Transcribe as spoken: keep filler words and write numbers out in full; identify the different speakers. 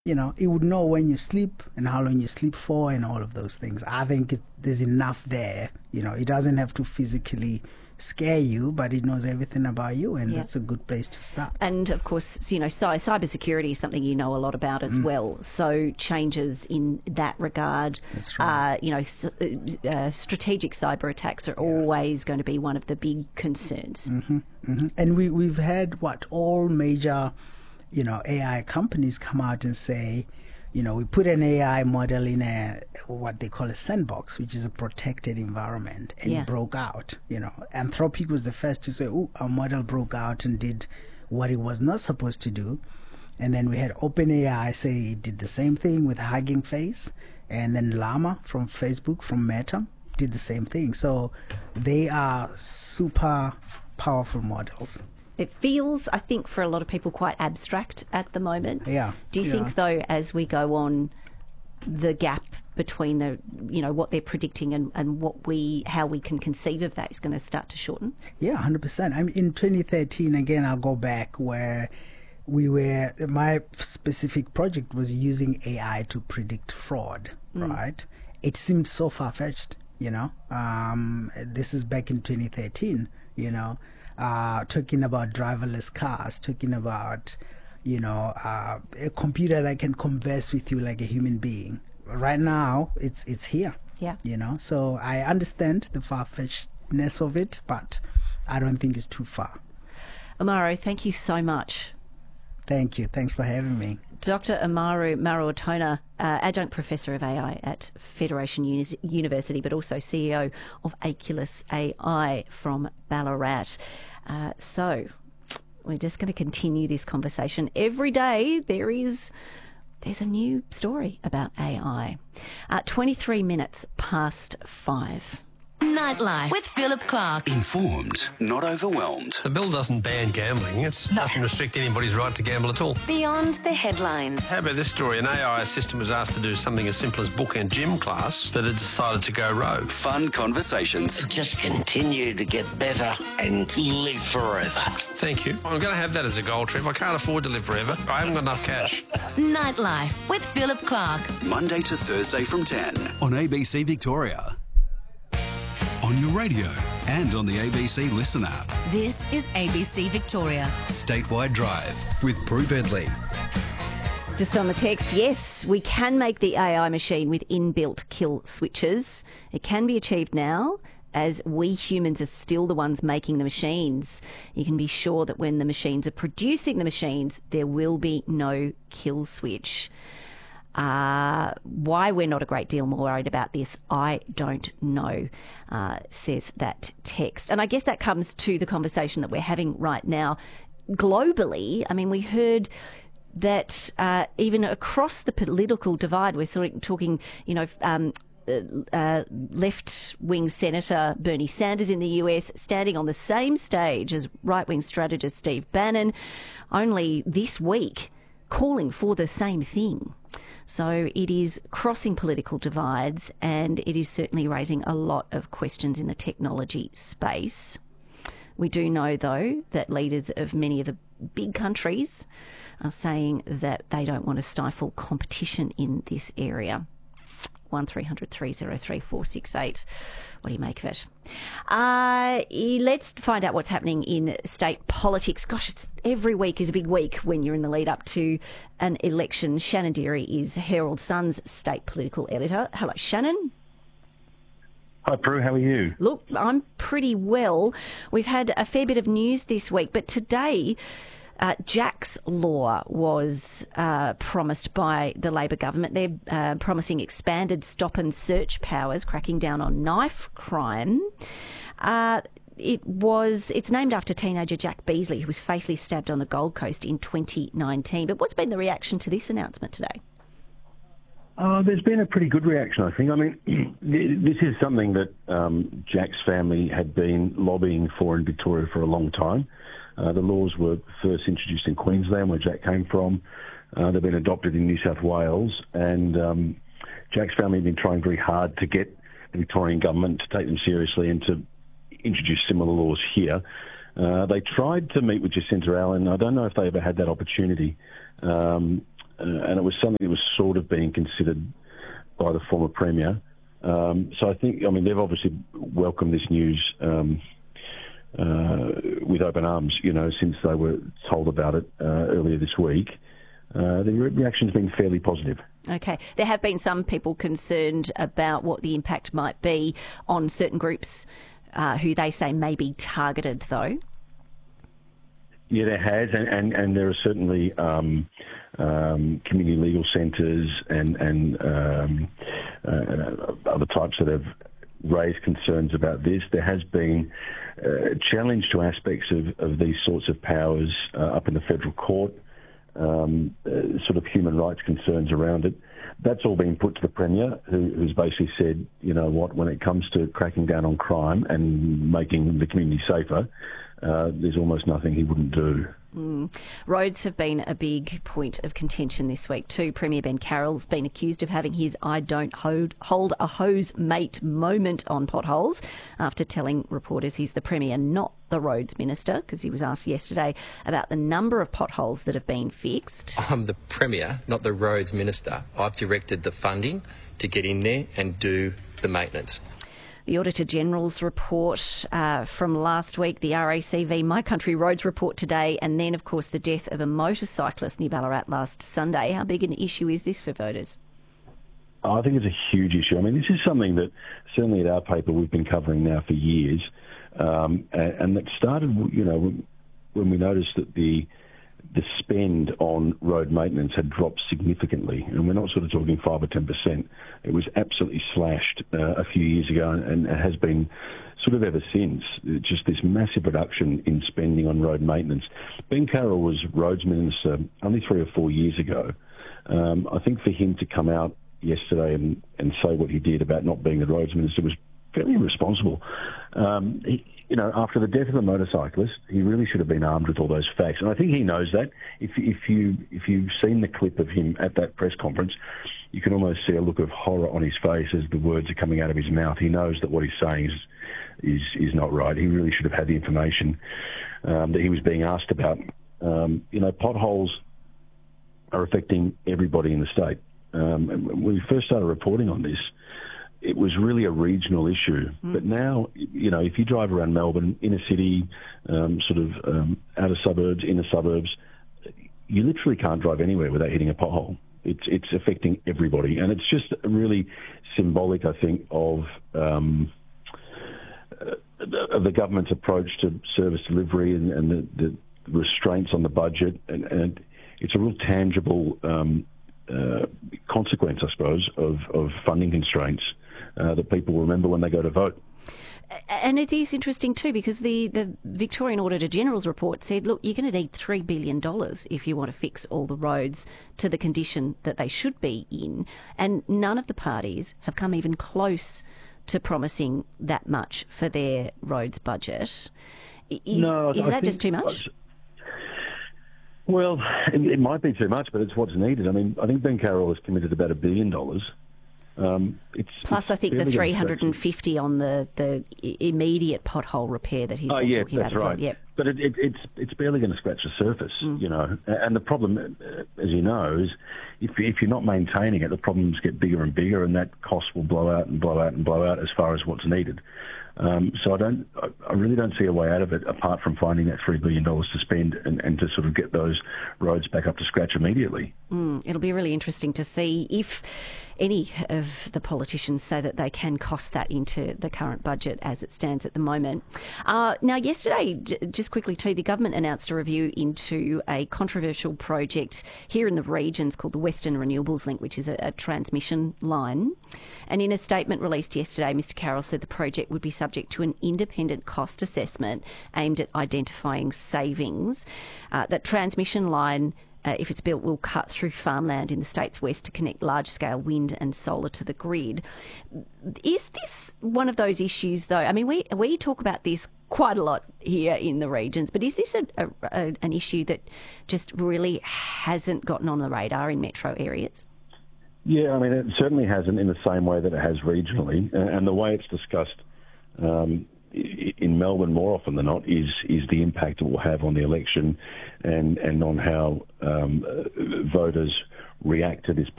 Speaker 1: you know, it would know when you sleep and how long you sleep for and all of those things. I think it, there's enough there. You know, it doesn't have to physically scare you, but it knows everything about you, and yeah. that's a good place to start.
Speaker 2: And of course, you know, cybersecurity is something you know a lot about as mm. well. So changes in that regard,
Speaker 1: that's right.
Speaker 2: uh, you know, uh, strategic cyber attacks are yeah. always going to be one of the big concerns.
Speaker 1: Mm-hmm, mm-hmm. And we we've had what all major, you know, A I companies come out and say, you know, we put an A I model in a what they call a sandbox, which is a protected environment, and
Speaker 2: yeah.
Speaker 1: it broke out. You know, Anthropic was the first to say, "Oh, our model broke out and did what it was not supposed to do," and then we had OpenAI say it did the same thing with Hugging Face, and then Llama from Facebook, from Meta, did the same thing. So they are super powerful models.
Speaker 2: It feels, I think, for a lot of people quite abstract at the moment.
Speaker 1: Yeah.
Speaker 2: Do you
Speaker 1: yeah.
Speaker 2: think, though, as we go on, the gap between the, you know, what they're predicting and, and what we, how we can conceive of that is going to start to shorten?
Speaker 1: Yeah, one hundred percent. I mean, in twenty thirteen, again, I'll go back where we were, my specific project was using A I to predict fraud, mm. right? It seemed so far-fetched, you know. Um, this is back in twenty thirteen, you know. Uh, talking about driverless cars, talking about, you know, uh, a computer that can converse with you like a human being. Right now, it's it's here.
Speaker 2: Yeah.
Speaker 1: You know, so I understand the far-fetchedness of it, but I don't think it's too far.
Speaker 2: Amaru, thank you so much.
Speaker 1: Thank you. Thanks for having me.
Speaker 2: Doctor Amaru Maro-Okotona, uh, Adjunct Professor of A I at Federation Uni- University, but also C E O of Aculus A I from Ballarat. Uh, so we're just going to continue this conversation. Every day there is there's a new story about A I. Uh, twenty-three minutes past five.
Speaker 3: Nightlife with Philip Clark.
Speaker 4: Informed, not overwhelmed.
Speaker 5: The bill doesn't ban gambling. It doesn't restrict anybody's right to gamble at all.
Speaker 3: Beyond the headlines.
Speaker 5: How about this story? An A I assistant was asked to do something as simple as book and gym class, but it decided to go rogue.
Speaker 4: Fun conversations.
Speaker 6: Just continue to get better and live forever.
Speaker 5: Thank you. I'm going to have that as a goal, Trev. I can't afford to live forever. I haven't got enough cash.
Speaker 3: Nightlife with Philip Clark.
Speaker 4: Monday to Thursday from ten.
Speaker 7: On A B C Victoria. On your radio and on the A B C Listen app.
Speaker 3: This is A B C Victoria.
Speaker 7: Statewide Drive with Prue Bedley.
Speaker 2: Just on the text, yes, we can make the A I machine with inbuilt kill switches. It can be achieved now, as we humans are still the ones making the machines. You can be sure that when the machines are producing the machines, there will be no kill switch. Uh, why we're not a great deal more worried about this, I don't know, uh, says that text. And I guess that comes to the conversation that we're having right now globally. I mean, we heard that uh, even across the political divide, we're sort of talking, you know, um, uh, left-wing Senator Bernie Sanders in the U S standing on the same stage as right-wing strategist Steve Bannon, only this week calling for the same thing. So it is crossing political divides, and it is certainly raising a lot of questions in the technology space. We do know, though, that leaders of many of the big countries are saying that they don't want to stifle competition in this area. one three hundred three oh three four six eight. What do you make of it? Uh, let's find out what's happening in state politics. Gosh, it's every week is a big week when you're in the lead up to an election. Shannon Deary is Herald Sun's state political editor. Hello, Shannon.
Speaker 8: Hi, Prue. How are you?
Speaker 2: Look, I'm pretty well. We've had a fair bit of news this week, but today Uh, Jack's Law was uh, promised by the Labor government. They're uh, promising expanded stop and search powers, cracking down on knife crime. Uh, it was, it's named after teenager Jack Beasley, who was fatally stabbed on the Gold Coast in twenty nineteen. But what's been the reaction to this announcement today?
Speaker 8: Uh, there's been a pretty good reaction, I think. I mean, this is something that um, Jack's family had been lobbying for in Victoria for a long time. Uh, the laws were first introduced in Queensland, where Jack came from. Uh, they've been adopted in New South Wales, and um, Jack's family have been trying very hard to get the Victorian government to take them seriously and to introduce similar laws here. Uh, they tried to meet with Jacinta Allen. I don't know if they ever had that opportunity. Um, uh, and it was something that was sort of being considered by the former Premier. Um, so I think, I mean, they've obviously welcomed this news um, uh, with open arms, you know, since they were told about it uh, earlier this week. Uh, the re- reaction's been fairly positive.
Speaker 2: Okay. There have been some people concerned about what the impact might be on certain groups uh, who they say may be targeted, though.
Speaker 8: Yeah, there has, and, and, and there are certainly um, um, community legal centres and, and um, uh, other types that have raised concerns about this. There has been a challenge to aspects of, of these sorts of powers uh, up in the federal court, um, uh, sort of human rights concerns around it. That's all been put to the Premier, who, who's basically said, you know what, when it comes to cracking down on crime and making the community safer, Uh, there's almost nothing he wouldn't do.
Speaker 2: Mm. Roads have been a big point of contention this week too. Premier Ben Carroll's been accused of having his I don't hold, hold a hose mate moment on potholes after telling reporters he's the Premier, not the Roads Minister, because he was asked yesterday about the number of potholes that have been fixed.
Speaker 9: I'm the Premier, not the Roads Minister. I've directed the funding to get in there and do the maintenance.
Speaker 2: The Auditor-General's report uh, from last week, the R A C V My Country Roads report today, and then, of course, the death of a motorcyclist near Ballarat last Sunday. How big an issue is this for voters?
Speaker 8: Oh, I think it's a huge issue. I mean, this is something that certainly at our paper we've been covering now for years, um, and, and that started, you know, when, when we noticed that the the spend on road maintenance had dropped significantly, and we're not sort of talking five or ten percent. It was absolutely slashed uh, a few years ago, and it has been sort of ever since. Just this massive reduction in spending on road maintenance. Ben Carroll was Roads Minister only three or four years ago. Um, I think for him to come out yesterday and, and say what he did about not being the Roads Minister was fairly irresponsible. Um, he, You know, after the death of a motorcyclist, he really should have been armed with all those facts, and I think he knows that. If if you if you've seen the clip of him at that press conference, you can almost see a look of horror on his face as the words are coming out of his mouth. He knows that what he's saying is is is not right. He really should have had the information um, that he was being asked about. Um, you know, potholes are affecting everybody in the state. Um, and when we first started reporting on this, it was really a regional issue. Mm. But now, you know, if you drive around Melbourne, inner city, um, sort of um, outer suburbs, inner suburbs, you literally can't drive anywhere without hitting a pothole. It's it's affecting everybody. And it's just really symbolic, I think, of um, uh, of the government's approach to service delivery and, and the, the restraints on the budget. And, and it's a real tangible um, uh, consequence, I suppose, of, of funding constraints. Uh, that people remember when they go to vote.
Speaker 2: And it is interesting too, because the, the Victorian Auditor-General's report said, look, you're going to need three billion dollars if you want to fix all the roads to the condition that they should be in. And none of the parties have come even close to promising that much for their roads budget. Is,
Speaker 8: no,
Speaker 2: is
Speaker 8: I
Speaker 2: that just too much?
Speaker 8: Well, it, it might be too much, but it's what's needed. I mean, I think Ben Carroll has committed about a billion dollars. Um, it's,
Speaker 2: Plus,
Speaker 8: it's
Speaker 2: I think the three hundred fifty on the, the immediate pothole repair that he's
Speaker 8: oh,
Speaker 2: been
Speaker 8: yeah,
Speaker 2: talking about
Speaker 8: that's
Speaker 2: as well.
Speaker 8: right.
Speaker 2: Yep.
Speaker 8: But it, it, it's it's barely going to scratch the surface, mm. you know. And the problem, as you know, is if if you're not maintaining it, the problems get bigger and bigger, and that cost will blow out and blow out and blow out as far as what's needed. Um, so I don't, I really don't see a way out of it apart from finding that three billion dollars to spend and, and to sort of get those roads back up to scratch immediately.
Speaker 2: Mm, it'll be really interesting to see if any of the politicians say that they can cost that into the current budget as it stands at the moment. Uh, now, yesterday, j- just quickly too, the government announced a review into a controversial project here in the regions called the Western Renewables Link, which is a, a transmission line. And in a statement released yesterday, Mr Carroll said the project would be subject to an independent cost assessment aimed at identifying savings. Uh, that transmission line, Uh, if it's built, will cut through farmland in the state's west to connect large-scale wind and solar to the grid. Is this one of those issues, though? I mean, we we talk about this quite a lot here in the regions, but is this a, a, a, an issue that just really hasn't gotten on the radar in metro areas?
Speaker 8: Yeah, I mean, it certainly hasn't in the same way that it has regionally, and the way it's discussed um, in Melbourne more often than not is is the impact it will have on the election and, and on how um, voters react to this